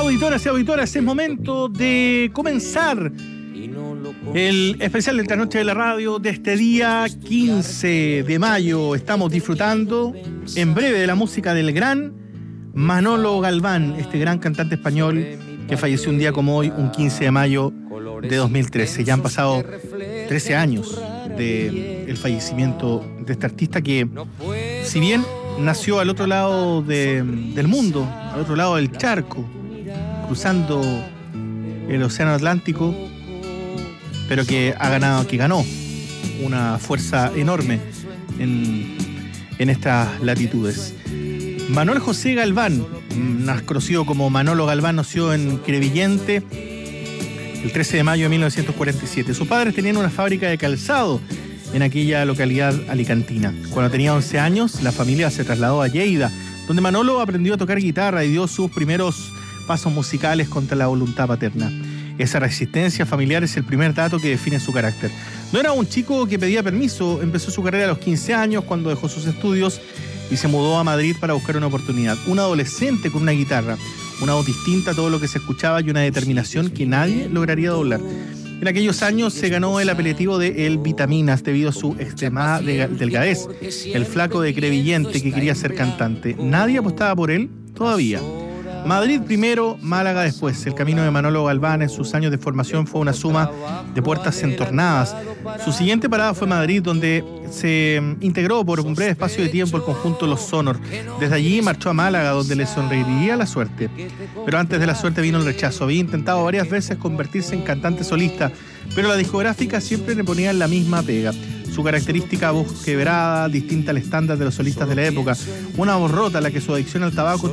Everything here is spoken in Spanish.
Auditoras y auditoras, es momento de comenzar el especial de esta noche de la radio de este día 15 de mayo. Estamos disfrutando en breve de la música del gran Manolo Galván, este gran cantante español que falleció un día como hoy, un 15 de mayo de 2013. Ya han pasado 13 años del fallecimiento de este artista que, si bien nació al otro lado del mundo, al otro lado del charco, cruzando el océano Atlántico, pero que ganó una fuerza enorme en estas latitudes. Manuel José Galván, más conocido como Manolo Galván, nació en Crevillente el 13 de mayo de 1947. Sus padres tenían una fábrica de calzado en aquella localidad alicantina. Cuando tenía 11 años, la familia se trasladó a Lleida, donde Manolo aprendió a tocar guitarra y dio sus primeros pasos musicales contra la voluntad paterna. Esa resistencia familiar es el primer dato que define su carácter. No era un chico que pedía permiso, empezó su carrera a los 15 años cuando dejó sus estudios y se mudó a Madrid para buscar una oportunidad. Un adolescente con una guitarra, una voz distinta a todo lo que se escuchaba y una determinación que nadie lograría doblar. En aquellos años se ganó el apelativo de El Vitaminas debido a su extremada delgadez, el flaco de Crevillente que quería ser cantante. Nadie apostaba por él todavía. Madrid primero, Málaga después. El camino de Manolo Galván en sus años de formación fue una suma de puertas entornadas. Su siguiente parada fue Madrid, donde se integró por un breve espacio de tiempo el conjunto Los Sonor. Desde allí marchó a Málaga, donde le sonreiría la suerte. Pero antes de la suerte vino el rechazo. Había intentado varias veces convertirse en cantante solista, pero la discográfica siempre le ponía la misma pega. Su característica voz quebrada, distinta al estándar de los solistas de la época. Una voz rota a la que su adicción al tabaco